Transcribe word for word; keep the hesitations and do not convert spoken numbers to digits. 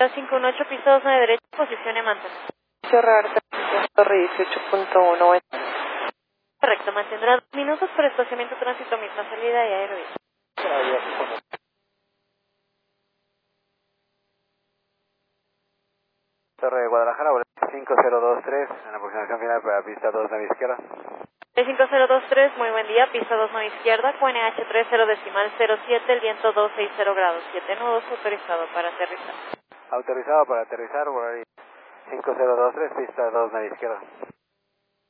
cinco uno ocho, pista dos nueve derecha, posición y mantener. Cerrar, Torre dieciocho punto uno. Correcto, mantendrá dos minutos por espaciamiento, tránsito, misma salida y aerovía. Torre de Guadalajara, cinco cero dos tres, en la aproximación final para pista dos nave izquierda. cinco cero dos tres, muy buen día, pista dos nave izquierda, Q N H tres cero decimal cero siete, el viento dos sesenta grados, siete nudos, autorizado para aterrizar. Autorizado para aterrizar, cinco cero dos tres, pista dos nave izquierda.